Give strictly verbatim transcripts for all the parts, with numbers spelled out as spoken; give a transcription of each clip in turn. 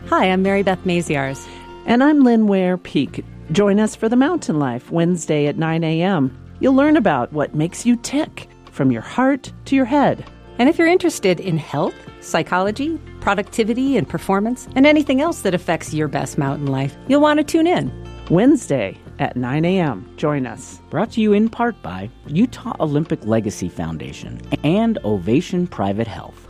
Hi, I'm Mary Beth Maziarz. And I'm Lynn Ware Peak. Join us for The Mountain Life, Wednesday at nine a.m. You'll learn about what makes you tick, from your heart to your head. And if you're interested in health, psychology, productivity, and performance, and anything else that affects your best mountain life, you'll want to tune in. Wednesday at nine a.m. Join us. Brought to you in part by Utah Olympic Legacy Foundation and Ovation Private Health.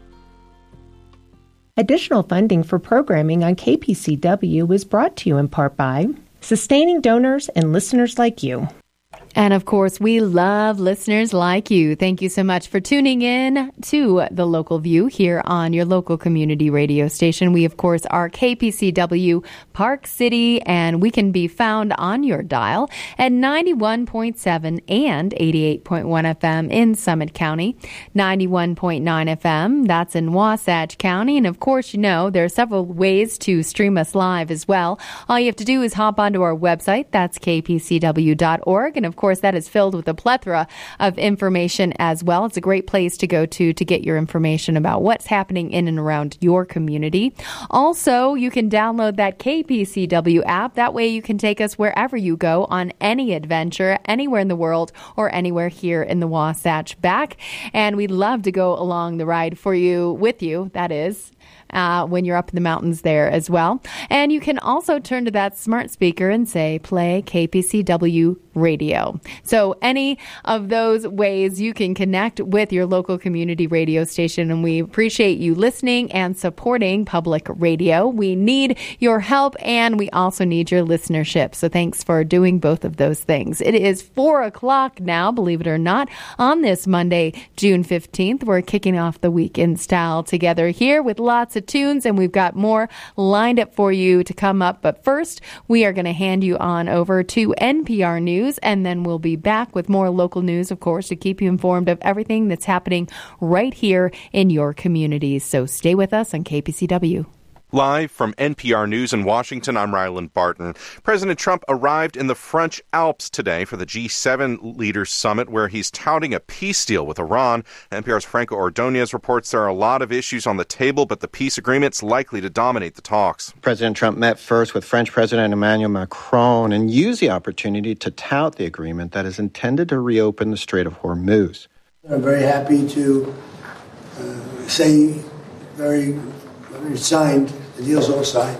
Additional funding for programming on K P C W is brought to you in part by sustaining donors and listeners like you. And of course, we love listeners like you. Thank you so much for tuning in to The Local View here on your local community radio station. We, of course, are K P C W Park City, and we can be found on your dial at ninety-one point seven and eighty-eight point one F M in Summit County, ninety-one point nine F M, that's in Wasatch County. And of course, you know, there are several ways to stream us live as well. All you have to do is hop onto our website. That's k p c w dot org. And of course, Of course, that is filled with a plethora of information as well. It's a great place to go to to get your information about what's happening in and around your community. Also, you can download that K P C W app. That way you can take us wherever you go on any adventure, anywhere in the world or anywhere here in the Wasatch Back. And we'd love to go along the ride for you, with you, that is. Uh, when you're up in the mountains there as well. And you can also turn to that smart speaker and say, play K P C W radio. So any of those ways you can connect with your local community radio station. And we appreciate you listening and supporting public radio. We need your help and we also need your listenership. So thanks for doing both of those things. It is four o'clock now, believe it or not, on this Monday, June fifteenth. We're kicking off the week in style together here with lots of tunes, and we've got more lined up for you to come up. But first, we are going to hand you on over to N P R News, and then we'll be back with more local news, of course, to keep you informed of everything that's happening right here in your communities. So stay with us on K P C W. Live from N P R News in Washington, I'm Ryland Barton. President Trump arrived in the French Alps today for the G seven Leaders Summit, where he's touting a peace deal with Iran. N P R's Franco Ordonez reports there are a lot of issues on the table, but the peace agreement's likely to dominate the talks. President Trump met first with French President Emmanuel Macron and used the opportunity to tout the agreement that is intended to reopen the Strait of Hormuz. I'm very happy to uh, say very, very signed. The deal's all signed,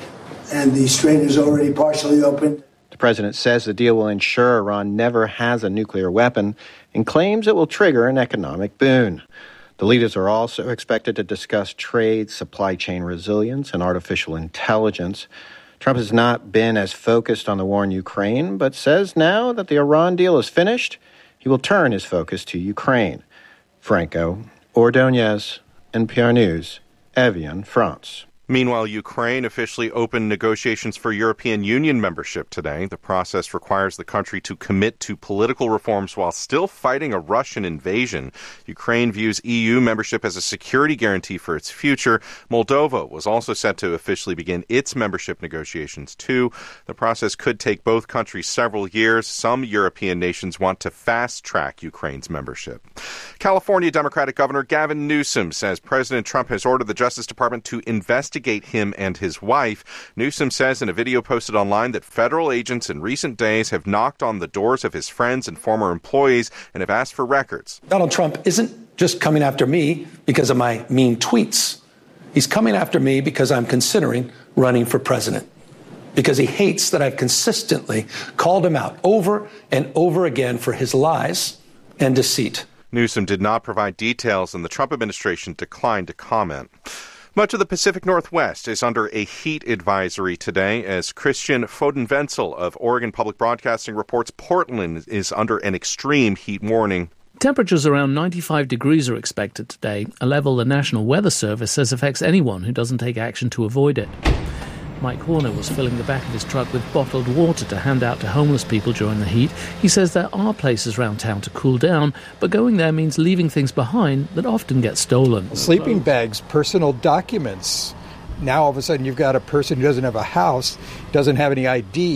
and the strait is already partially opened. The president says the deal will ensure Iran never has a nuclear weapon and claims it will trigger an economic boon. The leaders are also expected to discuss trade, supply chain resilience, and artificial intelligence. Trump has not been as focused on the war in Ukraine, but says now that the Iran deal is finished, he will turn his focus to Ukraine. Franco Ordonez, N P R News, Evian, France. Meanwhile, Ukraine officially opened negotiations for European Union membership today. The process requires the country to commit to political reforms while still fighting a Russian invasion. Ukraine views E U membership as a security guarantee for its future. Moldova was also set to officially begin its membership negotiations, too. The process could take both countries several years. Some European nations want to fast-track Ukraine's membership. California Democratic Governor Gavin Newsom says President Trump has ordered the Justice Department to investigate him and his wife. Newsom says in a video posted online that federal agents in recent days have knocked on the doors of his friends and former employees and have asked for records. Donald Trump isn't just coming after me because of my mean tweets. He's coming after me because I'm considering running for president, because he hates that I've consistently called him out over and over again for his lies and deceit. Newsom did not provide details, and the Trump administration declined to comment. Much of the Pacific Northwest is under a heat advisory today as Christian Foden-Wenzel of Oregon Public Broadcasting reports Portland is under an extreme heat warning. Temperatures around ninety-five degrees are expected today, a level the National Weather Service says affects anyone who doesn't take action to avoid it. Mike Horner was filling the back of his truck with bottled water to hand out to homeless people during the heat. He says there are places around town to cool down, but going there means leaving things behind that often get stolen. Sleeping bags, personal documents. Now all of a sudden you've got a person who doesn't have a house, doesn't have any I D,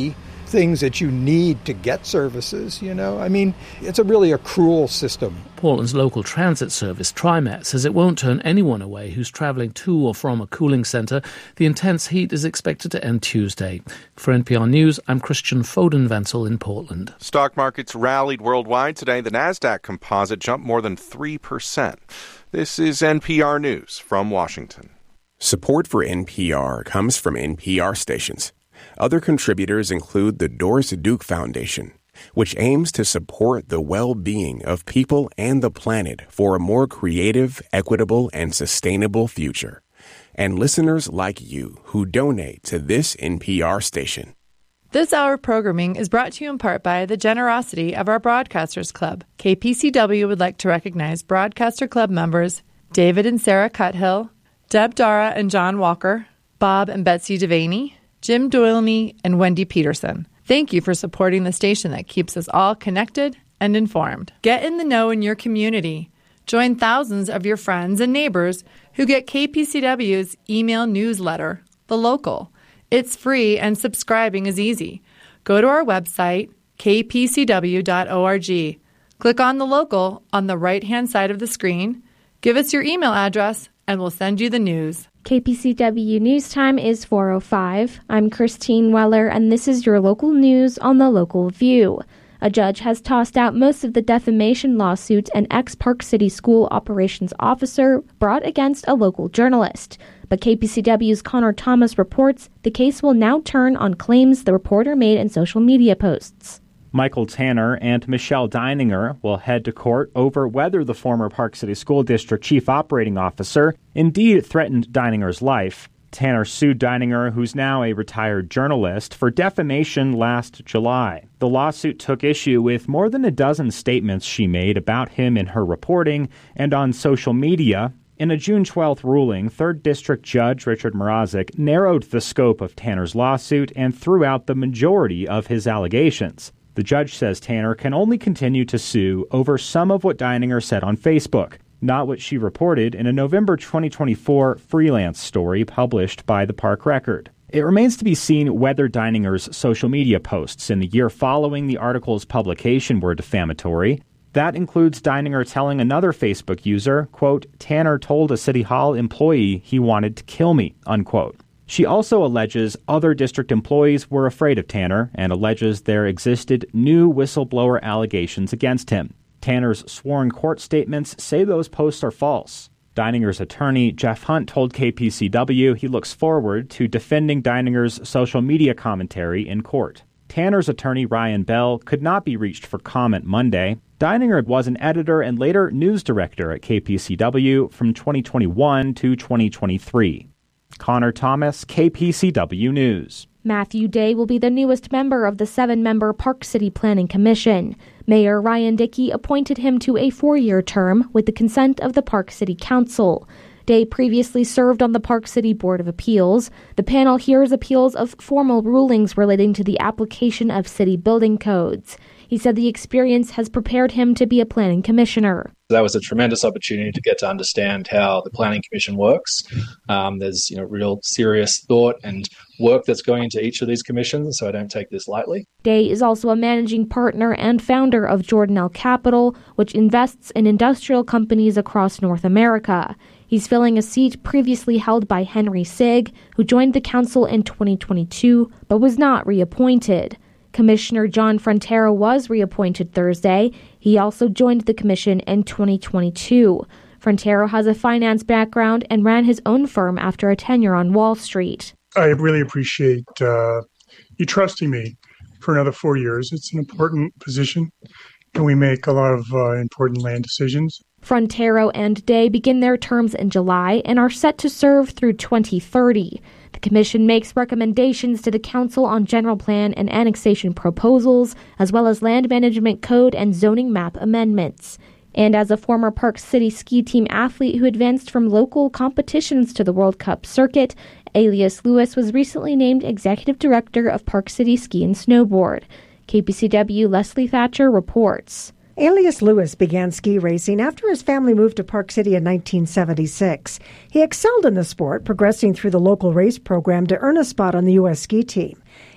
things that you need to get services, you know. I mean, it's a really a cruel system. Portland's local transit service, TriMet, says it won't turn anyone away who's travelling to or from a cooling centre. The intense heat is expected to end Tuesday. For N P R News, I'm Christian Foden-Wenzel in Portland. Stock markets rallied worldwide today. The Nasdaq Composite jumped more than three percent. This is N P R News from Washington. Support for N P R comes from N P R stations. Other contributors include the Doris Duke Foundation, which aims to support the well-being of people and the planet for a more creative, equitable, and sustainable future. And listeners like you who donate to this N P R station. This hour of programming is brought to you in part by the generosity of our Broadcasters Club. K P C W would like to recognize Broadcaster Club members David and Sarah Cuthill, Deb Dara and John Walker, Bob and Betsy Devaney, Jim Doyley, and Wendy Peterson. Thank you for supporting the station that keeps us all connected and informed. Get in the know in your community. Join thousands of your friends and neighbors who get K P C W's email newsletter, The Local. It's free and subscribing is easy. Go to our website, k p c w dot org. Click on The Local on the right-hand side of the screen. Give us your email address, and we'll send you the news. K P C W News Time is four oh five. I'm Christine Weller, and this is your local news on The Local View. A judge has tossed out most of the defamation lawsuit an ex-Park City School operations officer brought against a local journalist. But K P C W's Connor Thomas reports the case will now turn on claims the reporter made in social media posts. Michael Tanner and Michelle Deininger will head to court over whether the former Park City School District Chief Operating Officer indeed threatened Deininger's life. Tanner sued Deininger, who's now a retired journalist, for defamation last July. The lawsuit took issue with more than a dozen statements she made about him in her reporting and on social media. In a June twelfth ruling, third District Judge Richard Mrazek narrowed the scope of Tanner's lawsuit and threw out the majority of his allegations. The judge says Tanner can only continue to sue over some of what Deininger said on Facebook, not what she reported in a November twenty twenty-four freelance story published by the Park Record. It remains to be seen whether Deininger's social media posts in the year following the article's publication were defamatory. That includes Deininger telling another Facebook user, quote, Tanner told a City Hall employee he wanted to kill me, unquote. She also alleges other district employees were afraid of Tanner and alleges there existed new whistleblower allegations against him. Tanner's sworn court statements say those posts are false. Deininger's attorney, Jeff Hunt, told K P C W he looks forward to defending Deininger's social media commentary in court. Tanner's attorney, Ryan Bell, could not be reached for comment Monday. Deininger was an editor and later news director at K P C W from twenty twenty-one to twenty twenty-three. Connor Thomas, K P C W News. Matthew Day will be the newest member of the seven-member Park City Planning Commission. Mayor Ryan Dickey appointed him to a four-year term with the consent of the Park City Council. Day previously served on the Park City Board of Appeals. The panel hears appeals of formal rulings relating to the application of city building codes. He said the experience has prepared him to be a planning commissioner. That was a tremendous opportunity to get to understand how the Planning Commission works. Um, there's you know real serious thought and work that's going into each of these commissions, so I don't take this lightly. Day is also a managing partner and founder of Jordan L. Capital, which invests in industrial companies across North America. He's filling a seat previously held by Henry Sigg, who joined the council in twenty twenty-two but was not reappointed. Commissioner John Frontero was reappointed Thursday. He also joined the commission in twenty twenty-two. Frontero has a finance background and ran his own firm after a tenure on Wall Street. I really appreciate uh, you trusting me for another four years. It's an important position, and we make a lot of uh, important land decisions. Frontero and Day begin their terms in July and are set to serve through twenty thirty. The commission makes recommendations to the council on general plan and annexation proposals, as well as land management code and zoning map amendments. And as a former Park City ski team athlete who advanced from local competitions to the World Cup circuit, Alias Lewis was recently named executive director of Park City Ski and Snowboard. K P C W Leslie Thatcher reports. Alias Lewis began ski racing after his family moved to Park City in nineteen seventy-six. He excelled in the sport, progressing through the local race program to earn a spot on the U S ski team.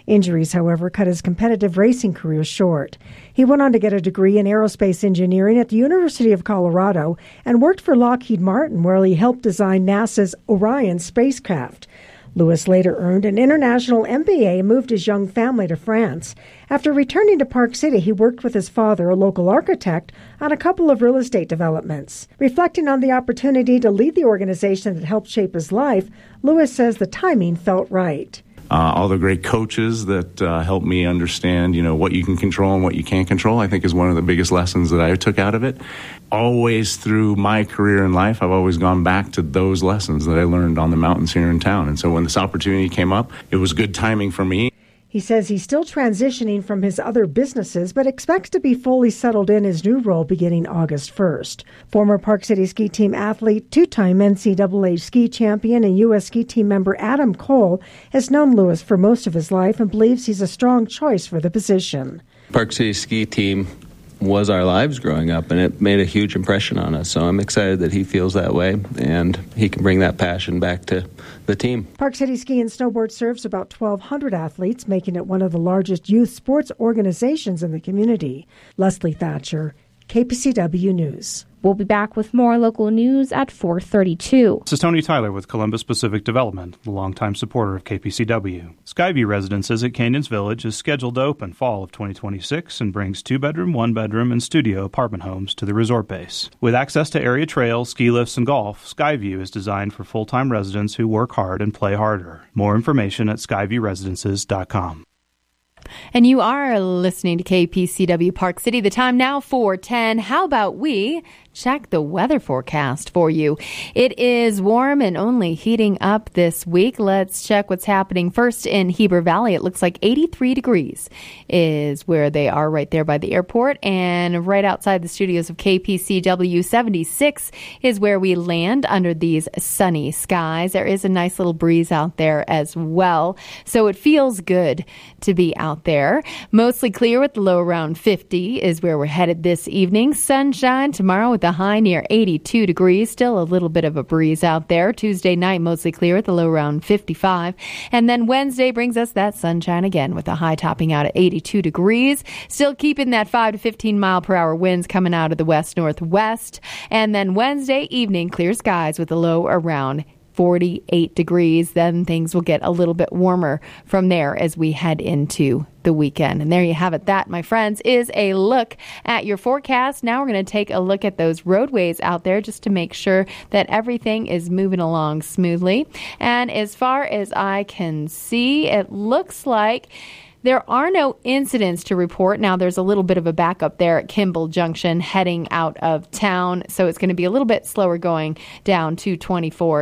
Injuries, however, cut his competitive racing career short. He went on to get a degree in aerospace engineering at the University of Colorado and worked for Lockheed Martin, where he helped design NASA's Orion spacecraft. Lewis later earned an international M B A and moved his young family to France. After returning to Park City, he worked with his father, a local architect, on a couple of real estate developments. Reflecting on the opportunity to lead the organization that helped shape his life, Lewis says the timing felt right. Uh, all the great coaches that uh, helped me understand, you know, what you can control and what you can't control, I think is one of the biggest lessons that I took out of it. Always through my career in life, I've always gone back to those lessons that I learned on the mountains here in town. And so when this opportunity came up, it was good timing for me. He says he's still transitioning from his other businesses, but expects to be fully settled in his new role beginning August first. Former Park City ski team athlete, two-time N C double A ski champion, and U S ski team member Adam Cole has known Lewis for most of his life and believes he's a strong choice for the position. Park City ski team was our lives growing up, and it made a huge impression on us. So I'm excited that he feels that way, and he can bring that passion back to the team. Park City Ski and Snowboard serves about twelve hundred athletes, making it one of the largest youth sports organizations in the community. Leslie Thatcher, K P C W News. We'll be back with more local news at four thirty-two. This is Tony Tyler with Columbus Pacific Development, the longtime supporter of K P C W. Skyview Residences at Canyons Village is scheduled to open fall of twenty twenty-six and brings two-bedroom, one-bedroom, and studio apartment homes to the resort base. With access to area trails, ski lifts, and golf, Skyview is designed for full-time residents who work hard and play harder. More information at skyview residences dot com. And you are listening to K P C W Park City. The time now, four ten. How about we check the weather forecast for you? It is warm and only heating up this week. Let's check what's happening first in Heber Valley. It looks like eighty-three degrees is where they are right there by the airport. And right outside the studios of K P C W, seventy-six is where we land under these sunny skies. There is a nice little breeze out there as well, so it feels good to be out there. Mostly clear with the low around fifty is where we're headed this evening. Sunshine tomorrow with the high near eighty-two degrees. Still a little bit of a breeze out there. Tuesday night mostly clear with the low around fifty-five. And then Wednesday brings us that sunshine again with the high topping out at eighty-two degrees. Still keeping that five to fifteen mile per hour winds coming out of the west northwest. And then Wednesday evening clear skies with the low around forty-eight degrees. Then things will get a little bit warmer from there as we head into the weekend. And there you have it. That, my friends, is a look at your forecast. Now we're going to take a look at those roadways out there just to make sure that everything is moving along smoothly. And as far as I can see, it looks like there are no incidents to report. Now, there's a little bit of a backup there at Kimball Junction heading out of town, so it's going to be a little bit slower going down to twenty-four